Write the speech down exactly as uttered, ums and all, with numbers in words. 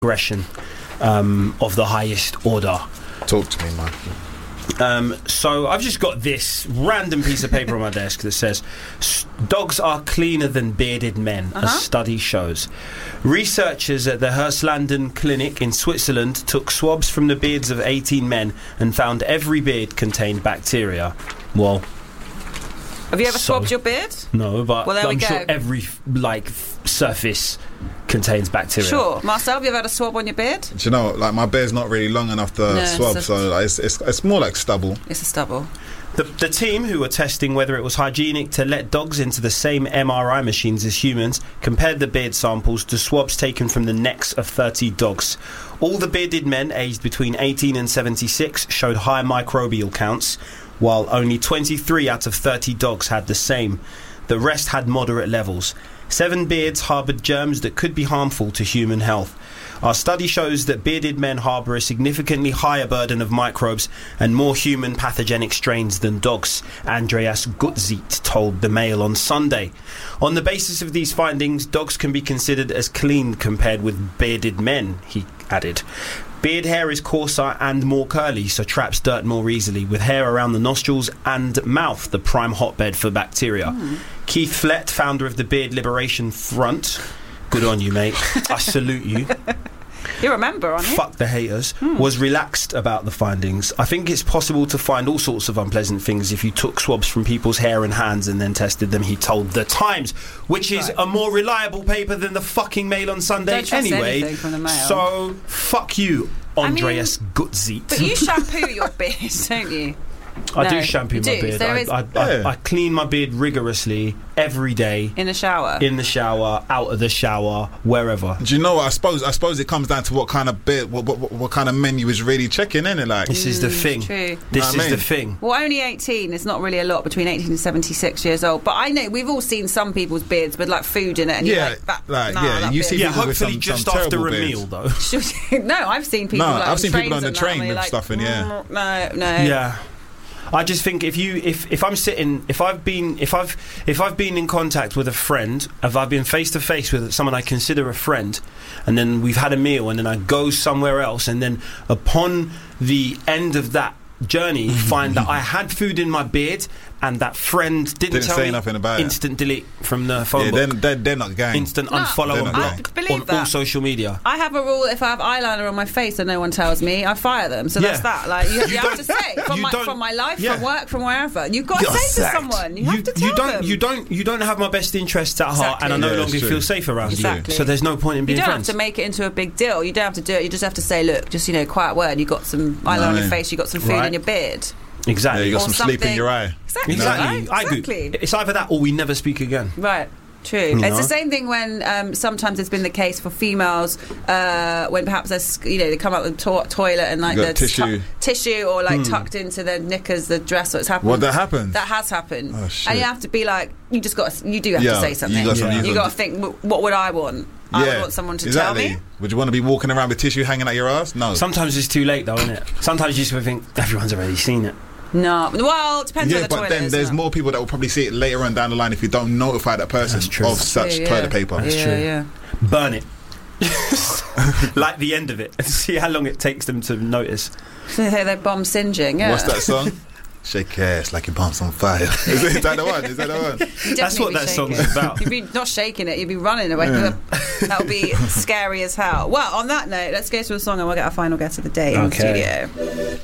aggression um, of the highest order. Talk to me, Michael. Um, so I've just got this random piece of paper on my desk that says dogs are cleaner than bearded men, uh-huh. a study shows. Researchers at the Hirslanden Clinic in Switzerland took swabs from the beards of eighteen men and found every beard contained bacteria. Well, have you ever so, swabbed your beard? No, but well, there I'm we sure go. every like surface contains bacteria. Sure. Marcel, have you ever had a swab on your beard? Do you know, like, my beard's not really long enough to no, swab, a, so like, it's, it's it's more like stubble. It's a stubble. The, the team, who were testing whether it was hygienic to let dogs into the same M R I machines as humans, compared the beard samples to swabs taken from the necks of thirty dogs. All the bearded men aged between eighteen and seventy-six showed high microbial counts, while only twenty-three out of thirty dogs had the same. The rest had moderate levels. Seven beards harboured germs that could be harmful to human health. Our study shows that bearded men harbour a significantly higher burden of microbes and more human pathogenic strains than dogs, Andreas Gutzit told the Mail on Sunday. On the basis of these findings, dogs can be considered as clean compared with bearded men, he added. Beard hair is coarser and more curly, so traps dirt more easily, with hair around the nostrils and mouth, the prime hotbed for bacteria. Mm. Keith Flett, founder of the Beard Liberation Front, good on you, mate. I salute you. You're a member, aren't you? Fuck the haters. Mm. Was relaxed about the findings. I think it's possible to find all sorts of unpleasant things if you took swabs from people's hair and hands and then tested them, he told The Times, which is right. a more reliable paper than the fucking Mail on Sunday Don't trust anyway. anything from the Mail. So, fuck you, Andreas I mean, Gutzit. But you shampoo your beard, don't you? I no, do shampoo my do. beard. So I, is, I, yeah. I, I clean my beard rigorously every day. In the shower? In the shower, out of the shower, wherever. Do you know what? I suppose I suppose it comes down to what kind of beard, what, what, what kind of menu is really checking, innit? Like, this is the thing. True. This know is I mean? the thing. Well, only eighteen. It's not really a lot between eighteen and seventy-six years old. But I know we've all seen some people's beards with like food in it, and yeah, you're like, that, like nah, yeah, that you beard. see Yeah, people with hopefully some, just some after terrible a beards. meal, though. No, I've seen people. No, like, I've seen people on trains the and train that, with like, stuff in, yeah. No, no. Yeah. I just think if you if, if I'm sitting if I've been if I've if I've been in contact with a friend, if I've been face to face with someone I consider a friend, and then we've had a meal and then I go somewhere else, and then upon the end of that journey find that I had food in my beard and that friend didn't, Didn't tell say me, nothing about it. instant delete from the phone Yeah, book. they're, they're, they're not gang. Instant No, unfollow they're and not block gang. I believe on that. all social media. I have a rule: if I have eyeliner on my face and no one tells me, I fire them. So Yeah. that's that. Like you, you, You have to don't- say from you my don't- from my life, yeah. from work, from wherever. You've got to You're say sacked. to someone. You, have to tell you don't them. you don't you don't have my best interests at heart, Exactly. and I no Yeah, longer it's feel true. safe around Exactly. you. So there's no point in You being don't friends. have to make it into a big deal. You don't have to do it. You just have to say, look, just you know, quiet word. You got some eyeliner on No. your face. You got some food Right. in your beard. Exactly. Yeah, you got Or some sleep in something. your eye. Exactly. Exactly. Right? I agree. Exactly. It's either that or we never speak again. Right. True. You It's know? the same thing when um, sometimes it's been the case for females uh, when perhaps there's, you know, they come out of the to- toilet and like You got there's tissue. tu- tissue or like Hmm. tucked into their knickers, the dress. What's happened? What, that happened? That has happened. Oh, shit. And you have to be like, you just got, you do have Yeah, to say you something. got some- You, you got got- to think, "W- what would I want? I would want someone to exactly. tell me. Would you want to be walking around with tissue hanging out your ass? No. Sometimes it's too late, though, isn't it? Sometimes you just think everyone's already seen it. No. Well, it depends yeah, where the but toilet then is. there's isn't it? more people that will probably see it later on down the line if you don't notify that person That's true. of such Yeah, yeah. toilet paper. That's yeah, true. yeah. Burn it. Like the end of it. And see how long it takes them to notice. So they're, they're bomb singeing. Yeah. What's that song? Shake your ass like your bomb's on fire. is, it, is that the one? Is that the one? You'd That's what definitely that be song's shaking. about. You'd be not shaking it, you'd be running away. Yeah. That would be scary as hell. Well, on that note, let's go to a song and we'll get our final guest of the day in the Okay. studio.